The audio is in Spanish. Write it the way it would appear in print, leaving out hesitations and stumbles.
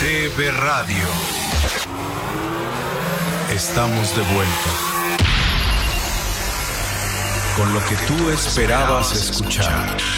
DB Radio. Estamos de vuelta. Con lo que tú esperabas escuchar.